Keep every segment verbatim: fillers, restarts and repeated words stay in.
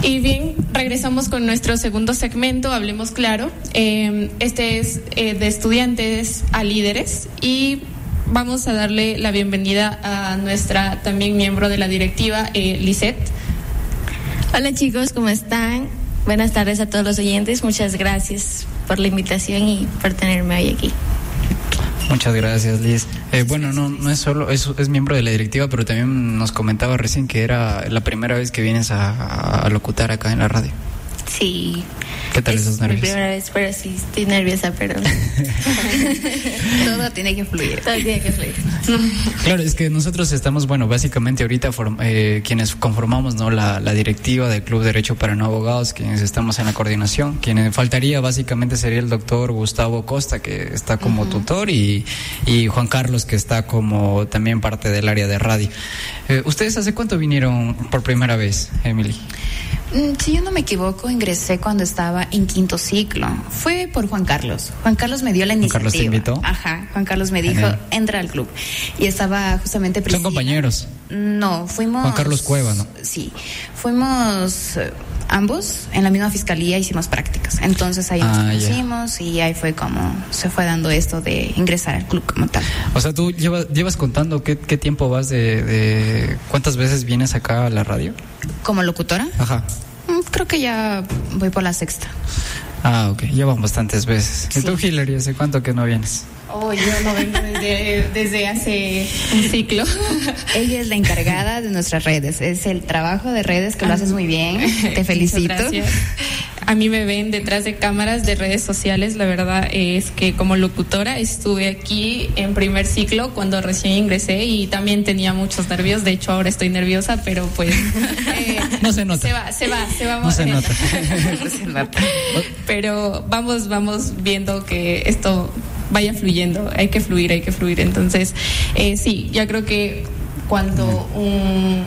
Y bien, regresamos con nuestro segundo segmento, Hablemos Claro. Eh, este es eh, de estudiantes a líderes y vamos a darle la bienvenida a nuestra también miembro de la directiva, eh, Lisette. Hola chicos, ¿cómo están? Buenas tardes a todos los oyentes. Muchas gracias por la invitación y por tenerme hoy aquí. Muchas gracias, Liz. Eh, bueno, no, no es solo, es, es miembro de la directiva, pero también nos comentaba recién que era la primera vez que vienes a, a locutar acá en la radio. Sí. ¿Qué tal esos nervios? Es mi primera vez, pero sí, estoy nerviosa, pero todo tiene que fluir. Todo tiene que fluir. Claro, es que nosotros estamos, bueno, básicamente ahorita form, eh, quienes conformamos, ¿no? la, la directiva del Club Derecho para No Abogados, quienes estamos en la coordinación. Quienes faltaría básicamente sería el doctor Gustavo Costa, que está como uh-huh. tutor, y, y Juan Carlos, que está como también parte del área de radio. Eh, ¿Ustedes hace cuánto vinieron por primera vez, Emily? Si yo no me equivoco, ingresé cuando estaba en quinto ciclo. Fue por Juan Carlos. Juan Carlos me dio la iniciativa. ¿Juan Carlos te invitó? Ajá, Juan Carlos me dijo, Genial. entra al club. Y estaba justamente... ¿Son compañeros? No, fuimos... Juan Carlos Cueva, ¿no? Sí, fuimos eh, ambos en la misma fiscalía, hicimos prácticas. Entonces ahí nos ah, conocimos yeah. y ahí fue como se fue dando esto de ingresar al club como tal. O sea, tú llevas, llevas contando qué, qué tiempo vas de, de... ¿Cuántas veces vienes acá a la radio? ¿Como locutora? Ajá. Creo que ya voy por la sexta. Ah, ok. Llevan bastantes veces. Sí. ¿Y tú, Hilary, hace cuánto que no vienes? Oh, yo no vengo desde, desde hace un ciclo. Ella es la encargada de nuestras redes. Es el trabajo de redes que lo haces muy bien. Te felicito. Gracias. A mí me ven detrás de cámaras de redes sociales. La verdad es que como locutora estuve aquí en primer ciclo cuando recién ingresé y también tenía muchos nervios. De hecho, ahora estoy nerviosa, pero pues... Eh, no se nota. Se va, se va, se va. No se nota. No se nota. Pero vamos, vamos viendo que esto vaya fluyendo. Hay que fluir, hay que fluir. Entonces, eh, sí, yo creo que cuando un...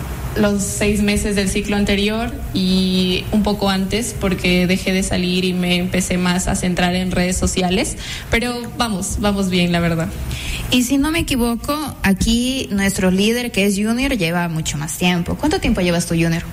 los seis meses del ciclo anterior y un poco antes porque dejé de salir y me empecé más a centrar en redes sociales, pero vamos, vamos bien, la verdad. Y si no me equivoco, aquí nuestro líder que es Junior lleva mucho más tiempo. ¿Cuánto tiempo llevas tú, Junior?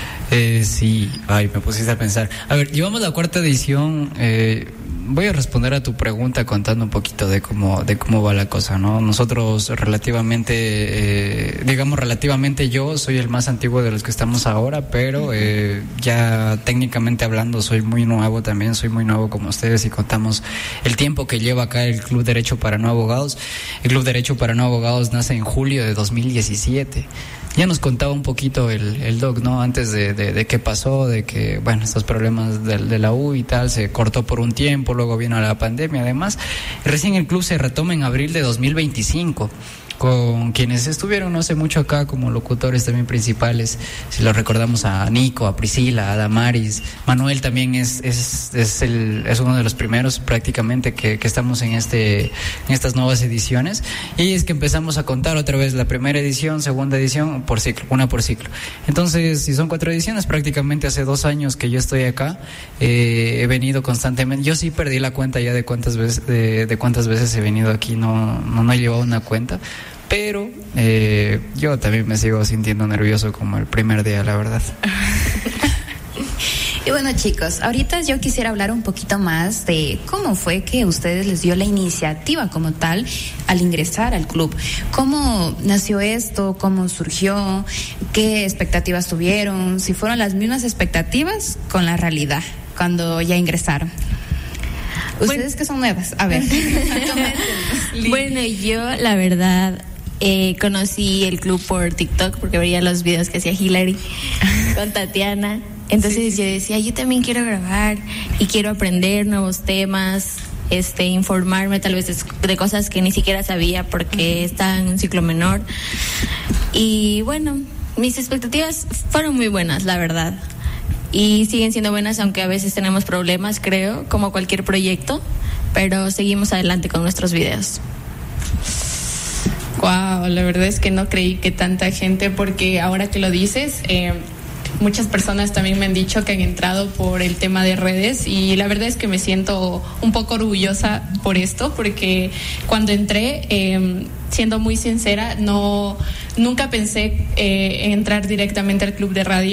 Eh, sí, ay, me pusiste a pensar. A ver, llevamos la cuarta edición. Eh, voy a responder a tu pregunta contando un poquito de cómo de cómo va la cosa, ¿no? Nosotros relativamente, eh, digamos relativamente yo soy el más antiguo de los que estamos ahora, pero eh, ya técnicamente hablando soy muy nuevo también, soy muy nuevo como ustedes y contamos el tiempo que lleva acá el Club Derecho para No Abogados. El Club Derecho para No Abogados nace en julio de dos mil diecisiete. Ya nos contaba un poquito el, el doc, ¿no? Antes de, de, de qué pasó, de que, bueno, estos problemas de, de la U y tal, se cortó por un tiempo, luego vino la pandemia, además. Recién el club se retoma en abril de dos mil veinticinco, con quienes estuvieron no hace mucho acá como locutores también principales. Si lo recordamos a Nico, a Priscila, a Damaris, Manuel también es es es el es uno de los primeros prácticamente que, que estamos en este en estas nuevas ediciones, y es que empezamos a contar otra vez la primera edición, segunda edición por ciclo, una por ciclo. Entonces, si son cuatro ediciones, prácticamente hace dos años que yo estoy acá, eh, he venido constantemente. Yo sí perdí la cuenta ya de cuántas veces de, de cuántas veces he venido aquí, no no no he llevado una cuenta. Pero eh, yo también me sigo sintiendo nervioso como el primer día, la verdad. Y bueno, chicos, ahorita yo quisiera hablar un poquito más de cómo fue que ustedes les dio la iniciativa como tal al ingresar al club. ¿Cómo nació esto? ¿Cómo surgió? ¿Qué expectativas tuvieron? Si fueron las mismas expectativas con la realidad cuando ya ingresaron. Ustedes bueno, que son nuevas, a ver. Bueno, yo la verdad eh, conocí el club por TikTok porque veía los videos que hacía Hilary con Tatiana. Entonces sí, yo decía, yo también quiero grabar y quiero aprender nuevos temas, este, informarme tal vez de, de cosas que ni siquiera sabía porque uh-huh. estaba en un ciclo menor. Y bueno, mis expectativas fueron muy buenas, la verdad. Y siguen siendo buenas, aunque a veces tenemos problemas, creo, como cualquier proyecto, pero seguimos adelante con nuestros videos. Wow, la verdad es que no creí que tanta gente, porque ahora que lo dices, eh, muchas personas también me han dicho que han entrado por el tema de redes, y la verdad es que me siento un poco orgullosa por esto, porque cuando entré, eh, siendo muy sincera, no nunca pensé eh, entrar directamente al club de radio.